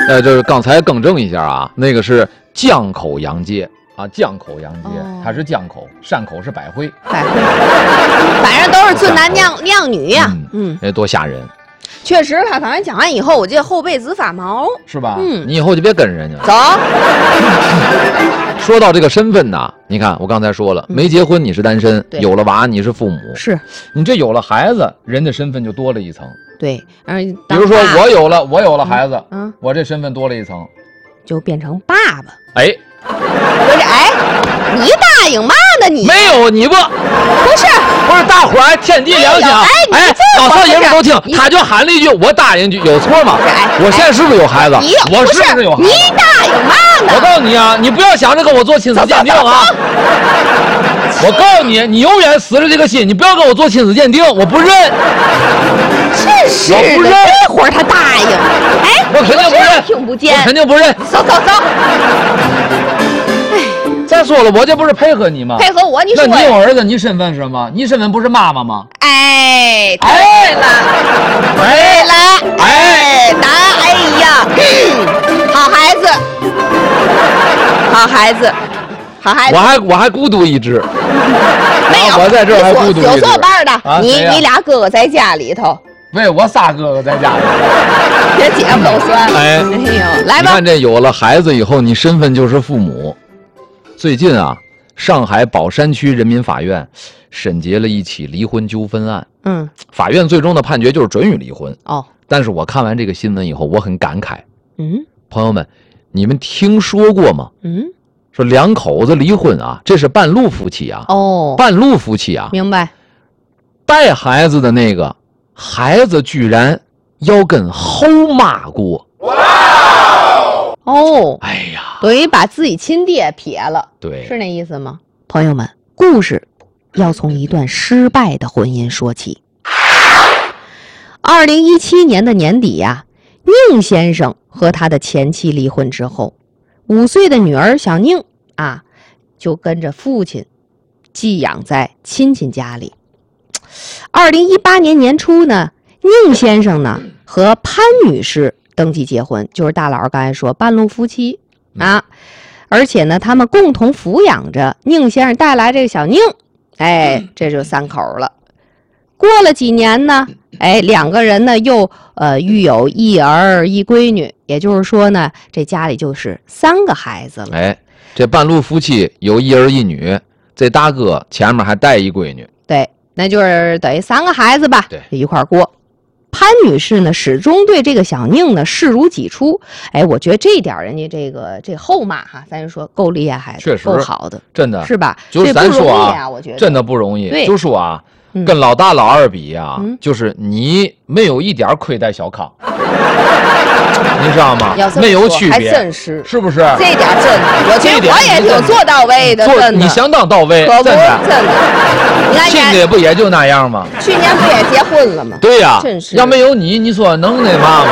就是刚才更正一下啊，那个是江口洋介啊，江口洋介，它是江口，山口是百惠， 反正都是俊男靓女呀。 那多吓人。 确实，他刚才讲完以后，我这后背直发毛， 是吧？你以后就别跟人家走。 说到这个身份呢，你看我刚才说了，没结婚你是单身，有了娃你是父母， 是你这有了孩子，人的身份就多了一层。 对， 比如说我有了孩子，我这身份多了一层， 就变成爸爸。 哎， 你答应嘛呢你？ 没有你不是大伙儿天地良心啊！哎，老少爷们都听，他就喊了一句我答应句，有错吗？我现在是不是有孩子？我是不是有孩子？ 你答应嘛呢？ 我告诉你啊，你不要想着跟我做亲子鉴定啊！我告诉你，你永远死了这个心，你不要跟我做亲子鉴定，我不认。 真是的，这会儿他答应，哎， 我肯定不认， 听不见， 我肯定不认。 走。 再说了，我这不是配合你吗？ 配合我，你说。 那你有儿子，你身份是什么？你身份不是妈妈吗？ 哎，对了，哎呀，好孩子。 我还孤独一只。 没有， 我在这儿还孤独一只。 有作伴的，你俩哥哥在家里头。 对，我仨哥哥在家里。 这姐夫都算。 哎呦， 来吧。 你看这有了孩子以后，你身份就是父母。最近啊，上海宝山区人民法院审结了一起离婚纠纷案。法院最终的判决就是准予离婚。但是我看完这个新闻以后，我很感慨。朋友们，你们听说过吗？说两口子离婚啊，这是半路夫妻啊。半路夫妻啊。 明白。 带孩子的那个孩子居然要跟后妈过。哎呀， 等于把自己亲爹撇了。 对， 是那意思吗？朋友们，故事要从一段失败的婚姻说起。2017年的年底呀，宁先生和他的前妻离婚之后，5岁的女儿小宁啊，就跟着父亲寄养在亲戚家里。2018年年初呢，宁先生呢和潘女士登记结婚，就是大佬刚才说半路夫妻啊，而且呢，他们共同抚养着宁先生带来这个小宁，哎，这就3口了。过了几年呢，哎，两个人呢又育有1儿1闺女，也就是说呢，这家里就是3个孩子了。 哎，这半路夫妻有1儿1女，这大哥前面还带1闺女， 对，那就是等于3个孩子吧， 对， 一块过。潘女士呢，始终对这个小宁呢视如己出。哎，我觉得这一点人家这后妈哈，咱就说够厉害的， 确实够好的， 真的是吧？ 就是咱说啊，我觉得真的不容易。 对， 就说啊，跟老大老二比啊，就是你没有一点亏待小康，你知道吗？没有区别， 还真是， 是不是？ 这点真的，我觉得我也挺做到位的，真的， 你相当到位， 可不真的。你看， 亲家不也就那样吗？ 去年不也结婚了吗？ 对呀， 真是。 要没有你，你说能那嘛吗？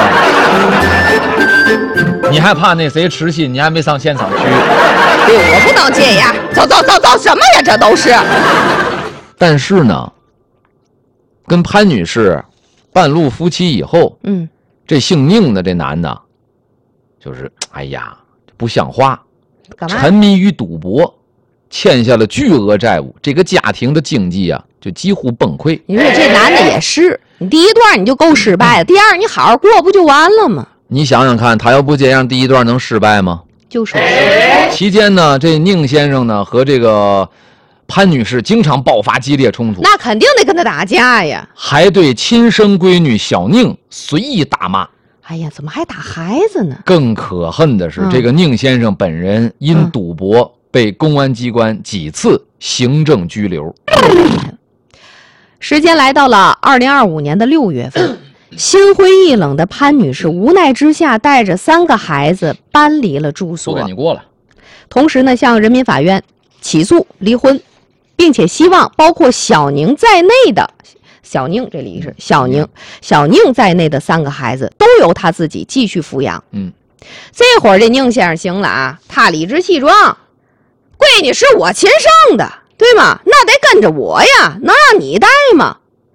你还怕那谁痴心？你还没上现场去？ 对，我不能这样。走，什么呀？这都是。 但是呢，跟潘女士半路夫妻以后，这姓宁的这男的，就是哎呀不像话，沉迷于赌博，欠下了巨额债务，这个家庭的经济啊就几乎崩溃。 你说这男的也是，你第一段你就够失败的，第二你好好过不就完了吗？ 你想想看，他要不这样，第一段能失败吗？ 就说期间呢，这宁先生呢和这个潘女士经常爆发激烈冲突， 那肯定得跟他打架呀， 还对亲生闺女小宁随意打骂。 哎呀，怎么还打孩子呢？ 更可恨的是，这个宁先生本人因赌博被公安机关几次行政拘留。 时间来到了2025年的6月份，心灰意冷的潘女士无奈之下，带着3个孩子搬离了住所。 不跟你过了。 同时呢，向人民法院起诉离婚，并且希望包括小宁在内的小宁这里是小宁在内的3个孩子都由他自己继续抚养。这会儿这宁先生行了啊，他理直气壮，闺女是我亲生的，对吗？那得跟着我呀，能让你带吗？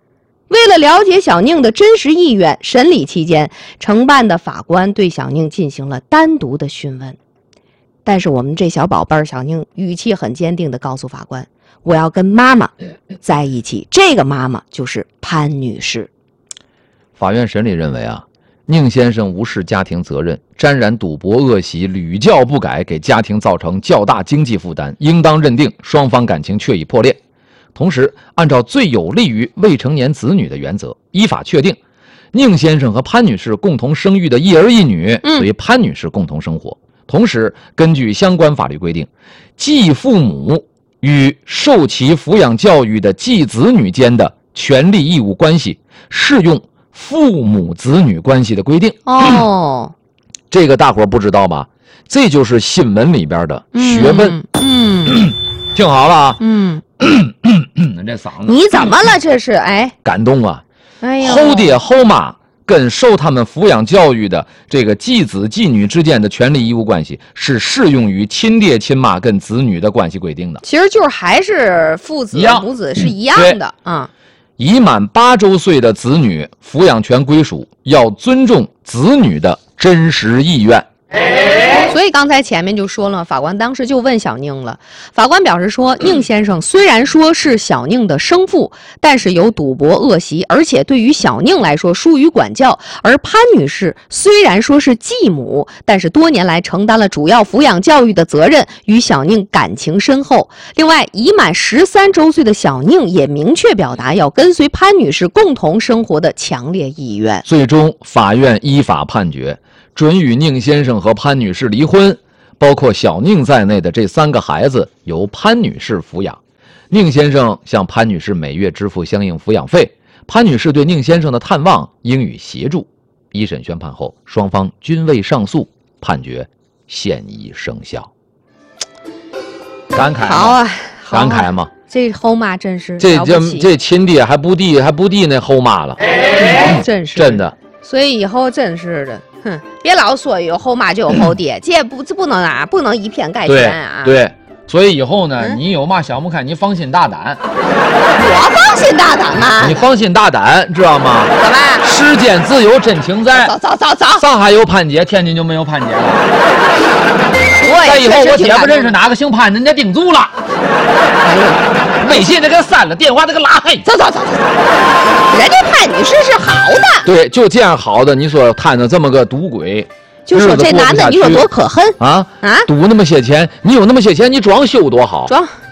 为了了解小宁的真实意愿，审理期间，承办的法官对小宁进行了单独的讯问。但是我们这小宝贝儿小宁语气很坚定地告诉法官：“我要跟妈妈在一起。”这个妈妈就是潘女士。 法院审理认为啊，宁先生无视家庭责任，沾染赌博恶习，屡教不改，给家庭造成较大经济负担，应当认定双方感情确已破裂。同时，按照最有利于未成年子女的原则，依法确定宁先生和潘女士共同生育的一儿一女随潘女士共同生活。同时，根据相关法律规定，继父母与受其抚养教育的继子女间的权利义务关系适用父母子女关系的规定。这个大伙不知道吧？这就是新闻里边的学问。听好了啊。这嗓子你怎么了？这是感动啊！ 呦， 后爹后妈跟受他们抚养教育的这个继子继女之间的权利义务关系是适用于亲爹亲妈跟子女的关系规定的。 其实就是还是父子母子是一样的啊。 已满8周岁的子女抚养权归属，要尊重子女的真实意愿。 所以刚才前面就说了，法官当时就问小宁了。法官表示说，宁先生虽然说是小宁的生父，但是有赌博恶习，而且对于小宁来说疏于管教。而潘女士虽然说是继母，但是多年来承担了主要抚养教育的责任，与小宁感情深厚。另外，已满13周岁的小宁也明确表达要跟随潘女士共同生活的强烈意愿。 最终，法院依法判决，准与宁先生和潘女士离婚，包括小宁在内的这3个孩子由潘女士抚养。宁先生向潘女士每月支付相应抚养费，潘女士对宁先生的探望应予协助。一审宣判后，双方均未上诉，判决现已生效。感慨吗？ 好啊， 感慨吗？ 这后妈真是这亲爹还不敌那后妈了， 真是真的。 所以以后真是的，别老说有后妈就有后爹，这不能以偏概全啊。 对，所以以后呢，你有嘛想不开，你放心大胆。 我放心大胆吗？ 你放心大胆，知道吗？ 怎么？ 世间自有真情在。 走。 上海有潘姐，天津就没有潘姐了。 再以后我姐不认识哪个姓潘的，人家盯住了。微信这个删了，电话这个拉黑。走。 人家潘女士是好的。 对，就这样好的，你说摊着这么个赌鬼， 就说这男的你有多可恨啊！赌那么些钱，你有那么些钱，你装修多好。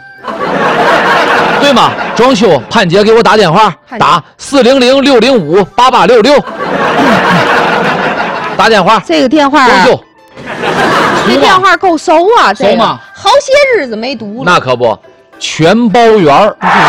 对吗？装修，潘姐给我打电话，打400-605-8866，打电话。 这个电话装修， 这电话够收啊！ 收吗？ 好些日子没读了。 那可不，全包圆。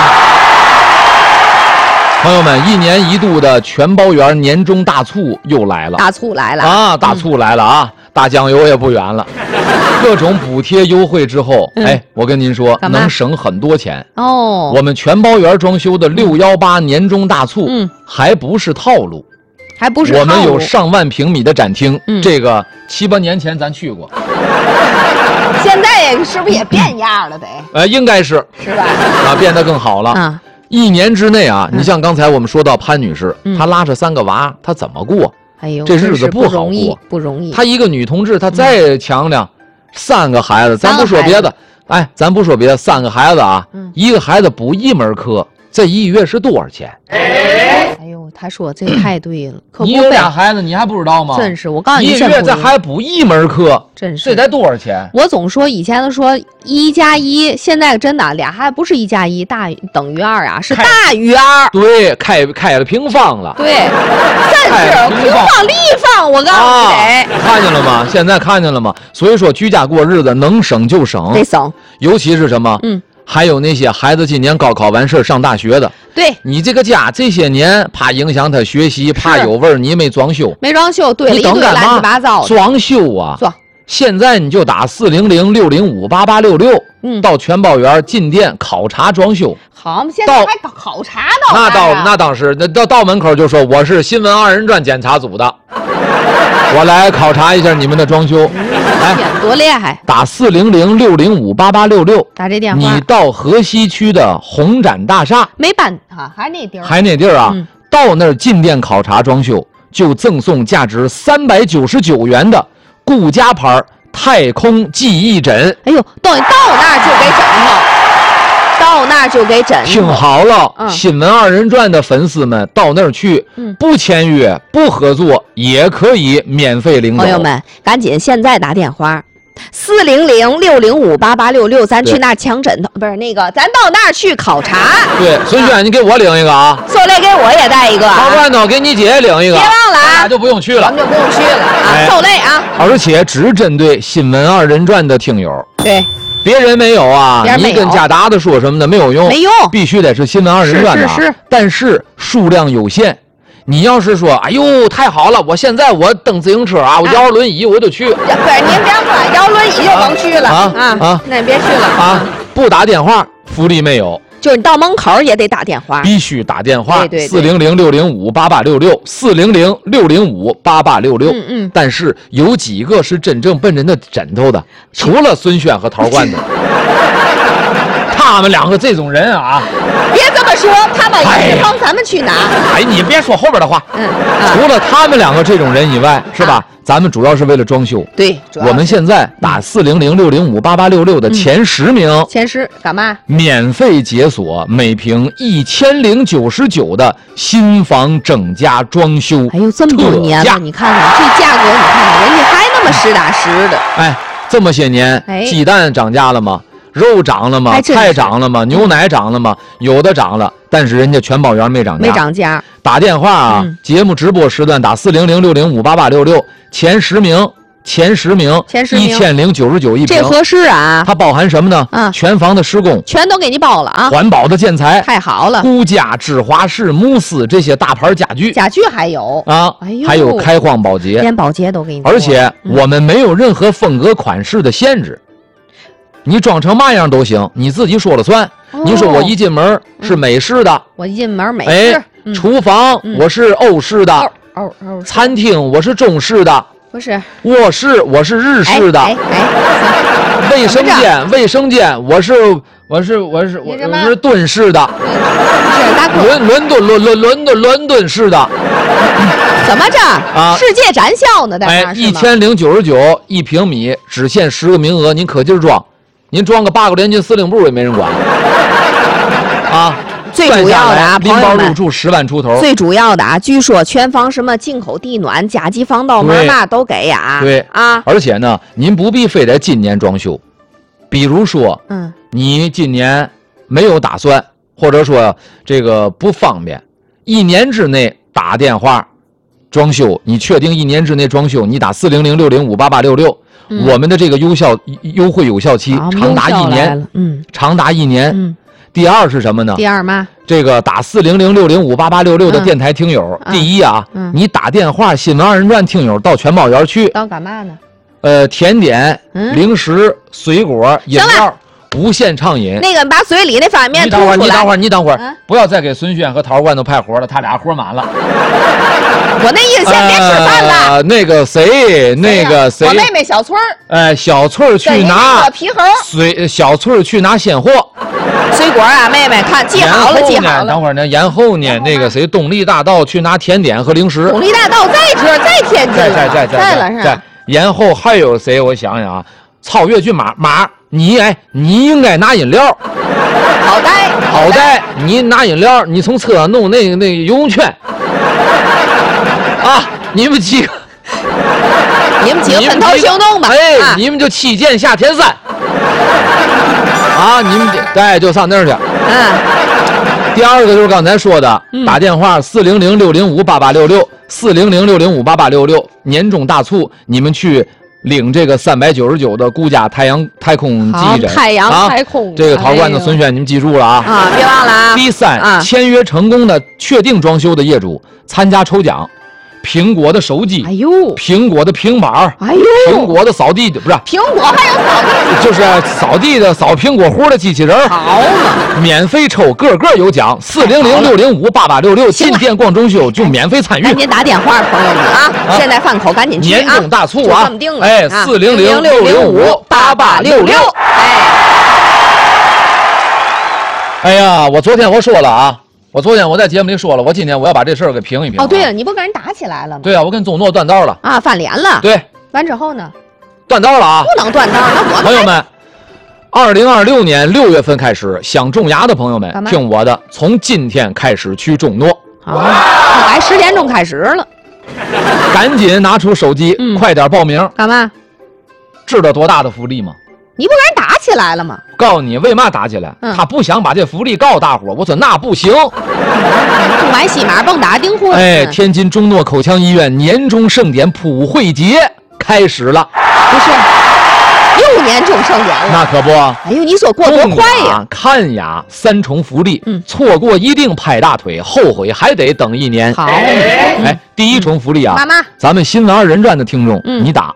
朋友们，1年1度的全包圆年终大促又来了。 大促来了啊！大促来了啊！大酱油也不远了。各种补贴优惠之后，我跟您说，能省很多钱哦。 我们全包圆装修的618年终大促，还不是套路，我们有上万平米的展厅，这个7、8年前咱去过。 现在是不是也变样了得？ 应该是吧？ 变得更好了。1年之内啊，你像刚才我们说到潘女士，她拉着3个娃，她怎么过？这日子不好过， 不容易。 她一个女同志，她再强亮，3个孩子，咱不说别的，咱不说别的，3个孩子啊，一个孩子补1门课，这1个月是多少钱？ 他说这太对了。 你有俩孩子，你还不知道吗？ 真是，我告诉你，1 个月这还补1门课， 真是， 这得多少钱？ 我总说以前都说1+1，现在真的俩还不是1+1大等于2啊，是大于2。 对，开了平方了。 对，真是平方立方，我告诉你， 看见了吗？现在看见了吗？所以说居家过日子能省就省， 得省， 尤其是什么？还有那些孩子今年高考完事上大学的， 对你这个家这些年怕影响他学习，怕有味儿，你没装修， 对了一堆乱七八糟的。 装修啊！现在你就打400-605-8866，到全包圆进店考察装修。 好，我们现在还考察到那当时到门口就说我是新闻2人转检查组的，我来考察一下你们的装修。 多厉害！ 打400-605-8866， 打这电话。 你到河西区的红展大厦， 没搬啊，还那地儿啊， 到那儿进店考察装修，就赠送价值399元的顾家牌太空记忆枕。 哎呦，到那儿就给枕头，到那儿就给枕头。 听好了，新闻二人转的粉丝们到那儿去，不签约不合作也可以免费领走。 朋友们，赶紧现在打电话。400-605-8866，咱去那儿抢枕头，不是那个，咱到那儿去考察。 对，孙轩，你给我领一个啊。 受累给我也带一个。 陶罐头给你姐领一个。 别忘了啊， 咱就不用去了， 咱们就不用去了啊。受累啊。 而且只针对新闻二人转的听友。 对。 别人没有啊，你跟加达的说什么的没有用， 没用， 必须得是新闻二人转的。 是。 但是数量有限。你要是说，哎呦，太好了！我现在我蹬自行车啊，我摇着轮椅我就去。 对，您别说，摇轮椅就甭去了啊！那别去了啊！不打电话，福利没有。 就是你到门口也得打电话， 必须打电话。 对 ，400-605-8866，400-605-8866。但是有几个是真正奔人的枕头的，除了孙轩和陶罐子。他们两个这种人啊， 别这么说，他们也是帮咱们去拿。 哎，你别说后边的话。除了他们两个这种人以外，是吧？咱们主要是为了装修。 对， 我们现在打400-605-8866的前10名， 前10干嘛？ 免费解锁每平1099的新房整家装修。 哎呦，这么多年了，你看看这价格，你看看人家还那么实打实的。 哎，这么些年，鸡蛋涨价了吗？肉涨了吗？菜涨了吗？牛奶涨了吗？有的涨了，但是人家全宝园没涨价。 没涨价。 打电话啊，节目直播时段打400-605-8866，前10名，100099一平， 这合适啊。 它包含什么呢？全房的施工， 全都给你包了啊。 环保的建材， 太好了。 顾家、芝华士、慕斯这些大牌家具还有啊，还有开荒保洁， 连保洁都给你。 而且我们没有任何风格款式的限制。你装成嘛样都行，你自己说了算。你说我一进门是美式的， 我一进门美式。厨房我是欧式的，餐厅我是中式的， 不是。 卧室我是日式的，卫生间我是蹲式的，伦敦式的。 怎么着啊？世界展销呢？在那是吗 ？1099一平米，只限10个名额，您可劲儿装。您装个8个联军司令部也没人管啊！ 最主要的啊， 拎包入住10万出头。 最主要的啊，据说全房什么进口地暖、甲级防盗门嘛都给呀。 对啊， 而且呢，您不必非得今年装修，比如说，你今年没有打算，或者说这个不方便，1年之内打电话装修，你确定1年之内装修，你打400-605-8866。我们的这个优惠有效期长达1年，长达1年。第二是什么呢？ 第二嘛， 这个打400-605-8866的电台听友，第一啊，你打电话新闻二人转听友到全宝园去， 到干嘛呢？ 甜点、零食、水果、饮料。无限畅饮。 那个把嘴里那方便面你等会儿，不要再给孙轩和陶罐头派活了，他俩活满了。 我那意思先别吃饭了。 那个谁， 我妹妹小翠儿。 小翠儿去拿皮猴。 小翠儿去拿鲜货。 水果啊，妹妹看记好了。 等会儿呢，然后呢，那个谁，东丽大道去拿甜点和零食。 东丽大道在天津。 在了是吧？然后还有谁？我想想啊，超越骏马。你应该拿饮料，好歹你拿饮料，你从车上弄那个游泳圈啊！你们几个分头行动吧！ 你们就7剑下田山啊！你们就上那儿去。第二个就是刚才说的，打电话400-605-8866，400-605-8866，年终大促，你们去。领这个399的顾家太空记忆枕， 太空这个陶罐子孙轩，你们记住了啊！ 别忘了啊！ 第3，签约成功的确定装修的业主参加抽奖，苹果的手机，苹果的平板，苹果的扫地，不是苹果还有扫地， 就是扫地的扫苹果核的机器人， 好嘛！ 免费抽，个有奖，400-605-8866，进店逛装修就免费参与。 赶紧打电话，朋友们啊！现在饭口赶紧去啊！ 年终大促啊！ 这么定了 400-605-8866。哎呀，我昨天我说了啊， 我昨天我在节目里说了，我今天我要把这事儿给评一评。 哦，对了，你不跟人打起来了吗？ 对啊，我跟宗诺断道了啊，翻脸了。 对， 完之后呢？ 断道了啊！ 不能断道，那我朋友们，2026年6月份开始，想种牙的朋友们，听我的，从今天开始去种诺。 好，来10点钟开始了。 赶紧拿出手机，快点报名。 干嘛？ 知道多大的福利吗？ 你不跟人打起来了吗？ 告诉你为嘛打起来？他不想把这福利告诉大伙。我说那不行。 不买西马蹦打订婚。 哎，天津中诺口腔医院年终盛典普惠节开始了。 不是。又年终盛典了， 那可不。 哎呦，你说过多快呀！ 看牙3重福利，错过一定拍大腿，后悔还得等1年。 好， 哎，第1重福利啊， 妈妈， 咱们新闻2人转的听众，你打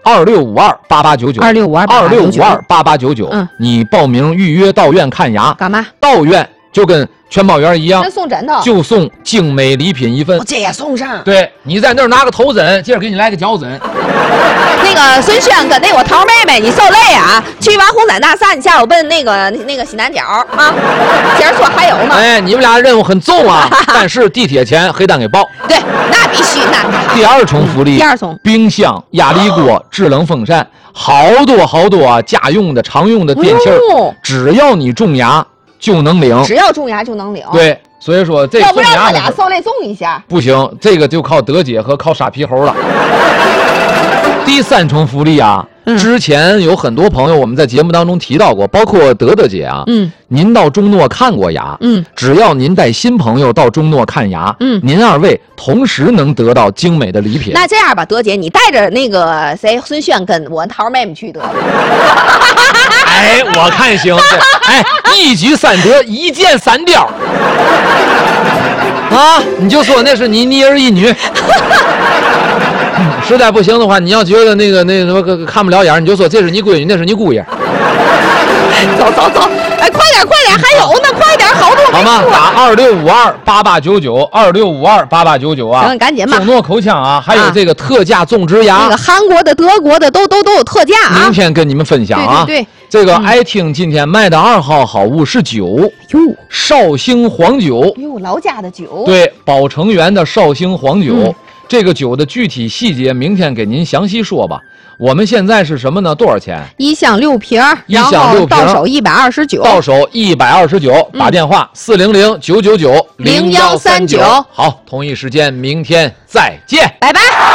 26528899，26528899，你报名预约到院看牙， 干嘛？ 到院就跟全保员一样， 送枕头， 就送精美礼品1份。 这也送上。 对，你在那儿拿个头枕，接着给你来个脚枕。 那个孙轩跟那我桃妹妹，你受累啊！去完红伞大厦，你下午奔那个西南角啊。接着说还有吗？ 哎，你们俩任务很重啊，但是地铁钱黑蛋给报。 对，那必须那。 第2重福利， 第2重， 冰箱、压力锅、制冷风扇，好多啊，家用的、常用的电器儿，只要你种牙就能领。 只要种牙就能领。 对。所以说这要不然我俩受累种一下不行，这个就靠德姐和靠傻皮猴了。第3重福利啊，之前有很多朋友我们在节目当中提到过，包括德姐啊，您到中诺看过牙，只要您带新朋友到中诺看牙，您2位同时能得到精美的礼品。 那这样吧，德姐，你带着那个谁孙轩跟我桃妹妹去得了。 哎，我看行，哎，一举3得，1箭3雕。啊，你就说那是你1儿1女。实在不行的话，你要觉得那什么看不了眼，你就说这是你闺女，那是你姑爷。 走，哎，快点，还有呢，快点，好多。 好吗？打26528899啊！ 行，赶紧吧。 中诺口腔啊，还有这个特价种植牙， 那个韩国的、德国的都有特价啊。 明天跟你们分享啊。 对， 这个爱听今天卖的2号好物是酒哟，绍兴黄酒哟，老家的酒。 对，宝成园的绍兴黄酒。这个酒的具体细节，明天给您详细说吧。我们现在是什么呢？多少钱 ？1箱6瓶， 然后到手129， 到手129。打电话400-999-0139。好，同一时间，明天再见， 拜拜。